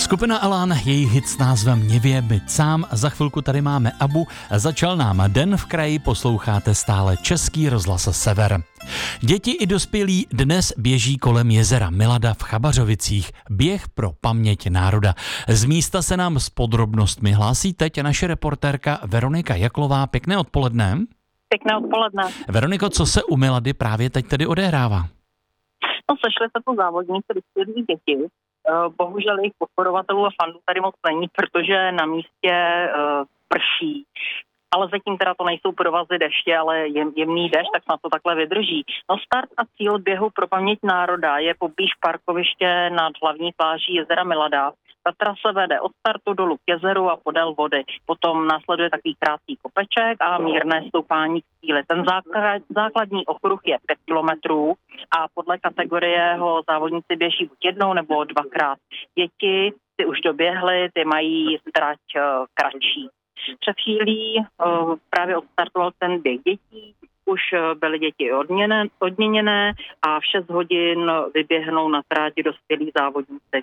Skupina Elán, její hit s názvem Mě vie byť sám, za chvilku tady máme Abu, začal nám Den v kraji, posloucháte stále Český rozhlas Sever. Děti i dospělí dnes běží kolem jezera Milada v Chabařovicích, běh pro paměť národa. Z místa se nám s podrobnostmi hlásí teď naše reportérka Veronika Jaklová. Pěkné odpoledne. Pěkné odpoledne. Veroniko, co se u Milady právě teď tedy odehrává? No, sešli se tu závodníci dospělí děti. Bohužel jejich podporovatelů a fandů tady moc není, protože na místě prší. Ale zatím teda to nejsou provazy deště, ale jemný déšť, tak snad to takhle vydrží. No, start a cíl běhu pro paměť národa je poblíž parkoviště nad hlavní pláží jezera Milada. Ta trasa vede od startu dolů k jezeru a podél vody. Potom následuje takový krátký kopeček a mírné stoupání k cíli. Ten základní okruh je 5 kilometrů a podle kategorie ho závodníci běží buď jednou nebo dvakrát. Děti ty už doběhly, ty mají trať kratší. Před chvílí právě odstartoval ten běh dětí, už byly děti odměněné a v 6 hodin vyběhnou na trať dospělí závodníci.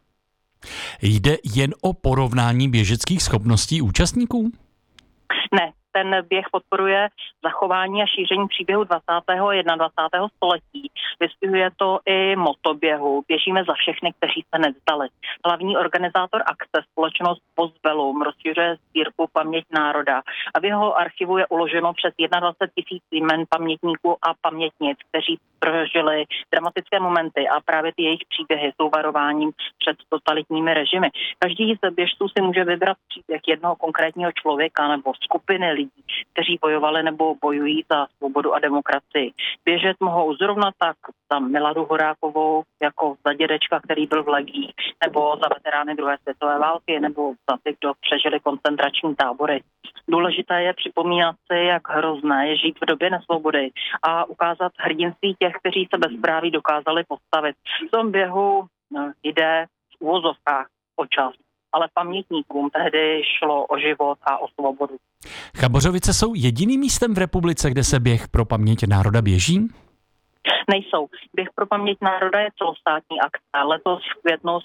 Jde jen o porovnání běžeckých schopností účastníků? Ne, ten běh podporuje zachování a šíření příběhu 20. a 21. století. Vystihuje to i motoběhu. Běžíme za všechny, kteří se nevzdali. Hlavní organizátor akce, společnost Postbellum, rozšiřuje sbírku Paměť národa a v jeho archivu je uloženo přes 21 000 jmen pamětníků a pamětnic, kteří prožili dramatické momenty a právě ty jejich příběhy jsou varováním před totalitními režimy. Každý z běžců si může vybrat příběh jednoho konkrétního člověka nebo skupiny lidí, kteří bojovali nebo bojují za svobodu a demokracii. Běžet mohou zrovna tak za Miladu Horákovou, jako za dědečka, který byl v legích, nebo za veterány druhé světové války, nebo za ty, kdo přežili koncentrační tábory. Důležité je připomínat si, jak hrozné je žít v době nesvobody a ukázat hrdinství těch, kteří se bezpráví dokázali postavit. V tom běhu jde v uvozovkách o čas, ale pamětníkům tehdy šlo o život a o svobodu. Chabařovice jsou jediným místem v republice, kde se běh pro paměť národa běží? Nejsou. Běh pro paměť národa je celostátní akce. Letos v květnu